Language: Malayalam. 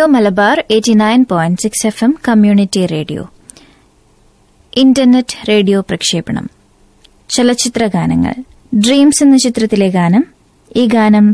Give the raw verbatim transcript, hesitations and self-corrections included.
Malabar eighty nine point six F M community radio. Internet radio പ്രക്ഷേപണം. ചലച്ചിത്ര ഗാനങ്ങൾ. ഡ്രീംസ് എന്ന ചിത്രത്തിലെ ഗാനം. ഈ ഗാനം